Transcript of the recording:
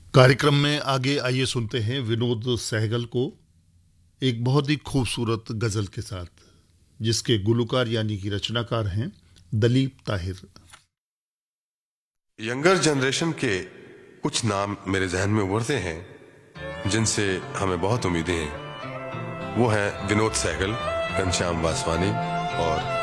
कार्यक्रम में आगे आइए सुनते हैं विनोद सहगल को एक बहुत ही खूबसूरत गजल के साथ, जिसके गुलकार यानी कि रचनाकार हैं दलीप ताहिर। यंगर जनरेशन के कुछ नाम मेरे जहन में उभरते हैं जिनसे हमें बहुत उम्मीदें हैं। वो हैं विनोद सहगल, घनश्याम वासवानी और